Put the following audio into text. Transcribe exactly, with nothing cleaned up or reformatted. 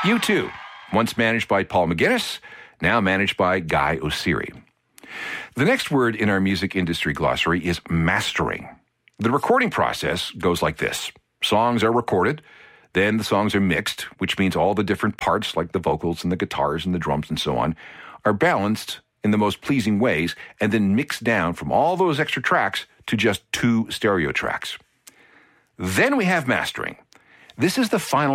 U two, once managed by Paul McGuinness, now managed by Guy Oseary. The next word in our music industry glossary is mastering. The recording process goes like this. Songs are recorded, then the songs are mixed, which means all the different parts like the vocals and the guitars and the drums and so on are balanced in the most pleasing ways and then mixed down from all those extra tracks to just two stereo tracks. Then we have mastering. This is the final